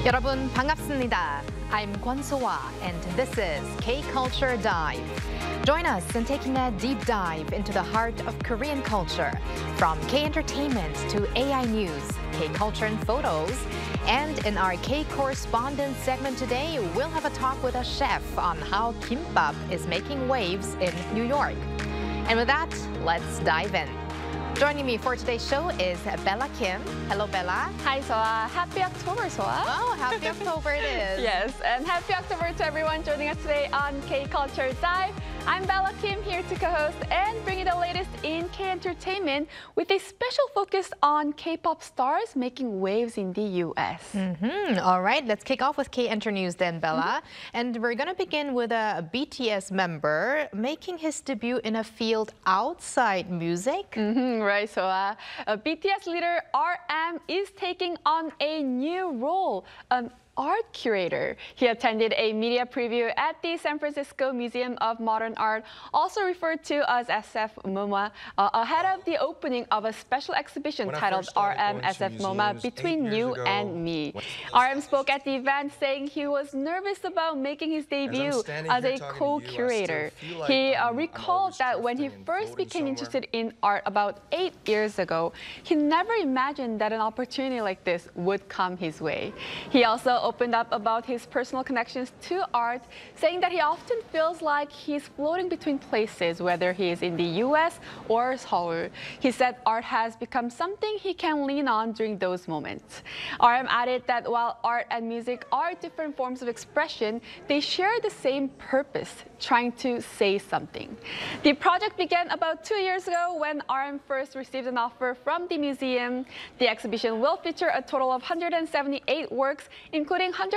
여러분 반갑습니다. I'm Kwon So-ah, and this is K-Culture Dive. Join us in taking a deep dive into the heart of Korean culture, from K-entertainment to AI news, K-culture and photos. And in our K-correspondent segment today, we'll have a talk with a chef on how kimbap is making waves in New York. And with that, let's dive in. Joining me for today's show is Bella Kim. Hello, Bella. Hi, Soa. Happy October, Soa. Oh, happy October it is. Yes, and happy October to everyone joining us today on K-Culture Dive. I'm Bella Kim, here to co-host and bring you the latest in K-entertainment with a special focus on K-pop stars making waves in the U.S. All right, let's kick off with K-Enter News then, Bella. And we're going to begin with a BTS member making his debut in a field outside music. Right, so BTS leader RM is taking on a new role, an art curator. He attended a media preview at the San Francisco Museum of Modern Art, also referred to as SF MoMA, ahead of the opening of a special exhibition titled RM SF MoMA Between You and Me. RM spoke at the event saying he was nervous about making his debut as a co-curator. He recalled that when he first became interested in art about 8 years ago, he never imagined that an opportunity like this would come his way. He also opened up about his personal connections to art, saying that he often feels like he's floating between places, whether he is in the US or Seoul. He said art has become something he can lean on during those moments. RM added that while art and music are different forms of expression, they share the same purpose, trying to say something. The project began about 2 years ago when RM first received an offer from the museum. The exhibition will feature a total of 178 works, including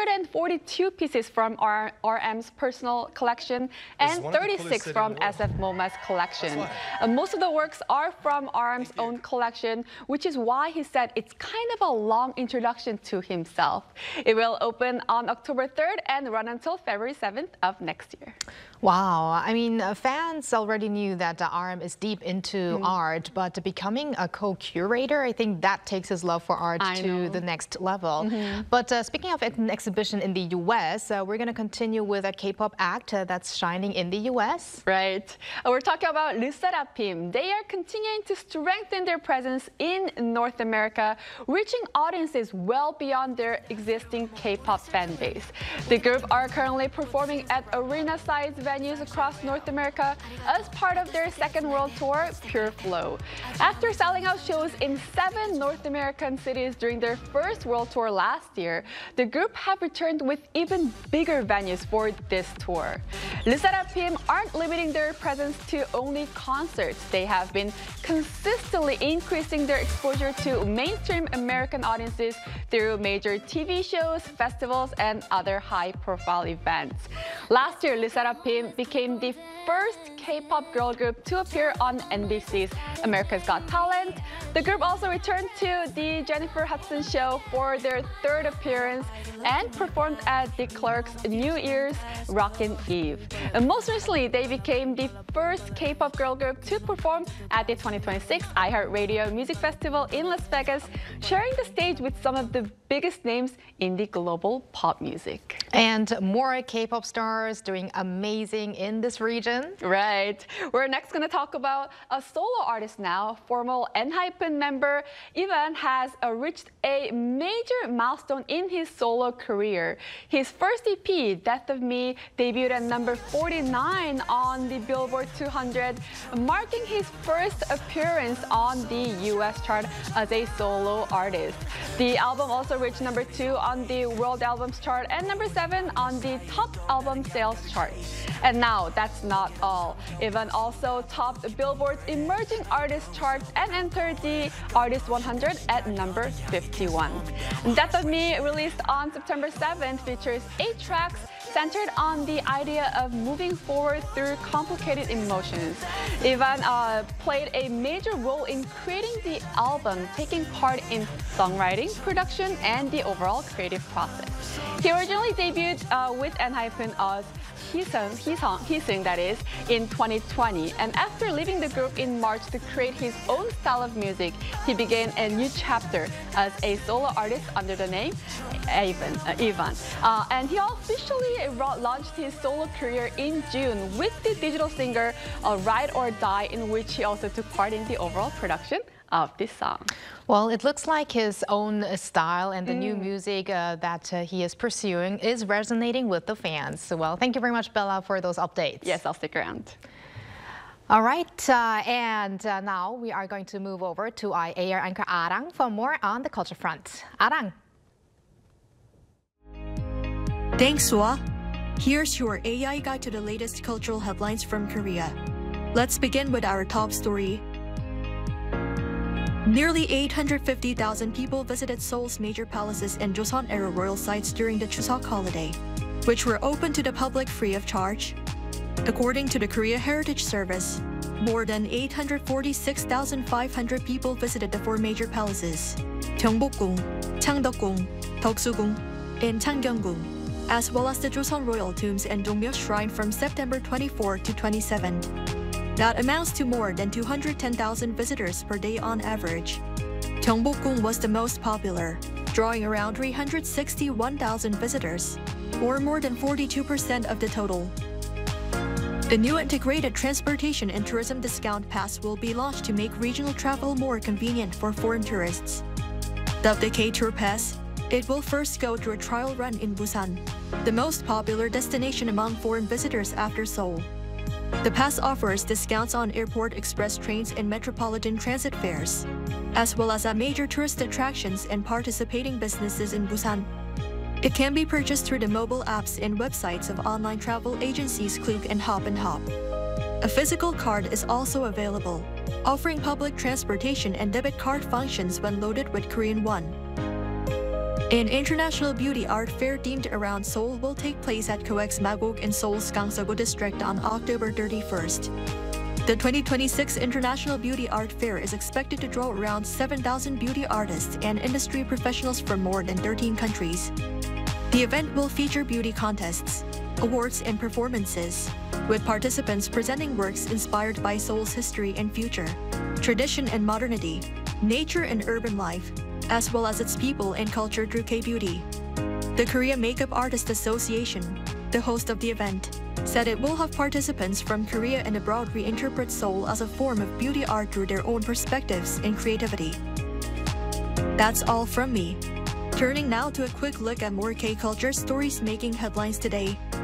142 pieces from RM's personal collection and 36 from SF MoMA's collection. Most of the works are from RM's own collection, which is why he said it's kind of a long introduction to himself. It will open on October 3rd and run until February 7th of next year. Wow, I mean, fans already knew that RM is deep into art, but becoming a co-curator, I think that takes his love for art to the next level. But speaking of an exhibition in the U.S., we're going to continue with a K-pop act that's shining in the U.S. Right. We're talking about LE SSERAFIM. They are continuing to strengthen their presence in North America, reaching audiences well beyond their existing K-pop fan base. The group are currently performing at arena-sized venues across North America as part of their second world tour, Pure Flow. After selling out shows in 7 North American cities during their first world tour last year, the group have returned with even bigger venues for this tour. LE SSERAFIM aren't limiting their presence to only concerts. They have been consistently increasing their exposure to mainstream American audiences through major TV shows, festivals, and other high-profile events. Last year, LE SSERAFIM became the first K-pop girl group to appear on NBC's America's Got Talent. The group also returned to the Jennifer Hudson show for their 3rd appearance and performed at the Clerks' New Year's Rockin' Eve. And most recently, they became the first K-pop girl group to perform at the 2026 iHeartRadio Music Festival in Las Vegas, sharing the stage with some of the biggest names in the global pop music. And more K-pop stars doing amazing in this region. Right. We're next going to talk about a solo artist now. Former ENHYPEN member Ivan has reached a major milestone in his solo career. His first EP, Death of Me, debuted at number 49 on the Billboard 200, marking his first appearance on the US chart as a solo artist. The album also reached number 2 on the World Albums chart and number 7 on the Top Album Sales chart. And now, that's not all. Ivan also topped Billboard's Emerging Artists chart and entered the Artist 100 at number 51. Death of Me, released on September 7th, features 8 tracks centered on the idea of moving forward through complicated emotions. Ivan played a major role in creating the album, taking part in songwriting, production, and the overall creative process. He originally debuted with ENHYPEN as Heesung, that is, in 2020. And after leaving the group in March to create his own style of music, he began a new chapter as a solo artist under the name Ivan. And he officially launched his solo career in June with the digital single Ride or Die, in which he also took part in the overall production of this song. Well, it looks like his own style and the new music that he is pursuing is resonating with the fans. So, well, thank you very much, Bella, for those updates. Yes, I'll stick around. All right, and now we are going to move over to our AR anchor Arang for more on the culture front. Arang. Thanks, Sua. Here's your AI guide to the latest cultural headlines from Korea. Let's begin with our top story. Nearly 850,000 people visited Seoul's major palaces and Joseon-era royal sites during the Chuseok holiday, which were open to the public free of charge. According to the Korea Heritage Service, more than 846,500 people visited the four major palaces, Gyeongbokgung, Changdeokgung, Deoksugung, and Changgyeonggung, as well as the Joseon royal tombs and Dongmyo Shrine from September 24 to 27. That amounts to more than 210,000 visitors per day on average. Gyeongbokgung was the most popular, drawing around 361,000 visitors, or more than 42% of the total. The new integrated transportation and tourism discount pass will be launched to make regional travel more convenient for foreign tourists. Dubbed the K-Tour Pass, it will first go through a trial run in Busan, the most popular destination among foreign visitors after Seoul. The pass offers discounts on airport express trains and metropolitan transit fares, as well as at major tourist attractions and participating businesses in Busan. It can be purchased through the mobile apps and websites of online travel agencies Klook and Hop and Hop. A physical card is also available, offering public transportation and debit card functions when loaded with Korean Won. An international beauty art fair themed around Seoul will take place at COEX Magok in Seoul's Gangseogu district on October 31st. The 2026 International Beauty Art Fair is expected to draw around 7,000 beauty artists and industry professionals from more than 13 countries. The event will feature beauty contests, awards, and performances, with participants presenting works inspired by Seoul's history and future, tradition and modernity, nature and urban life, as well as its people and culture through K-beauty. The Korea Makeup Artists Association, the host of the event, said it will have participants from Korea and abroad reinterpret Seoul as a form of beauty art through their own perspectives and creativity. That's all from me. Turning now to a quick look at more K-culture stories making headlines today.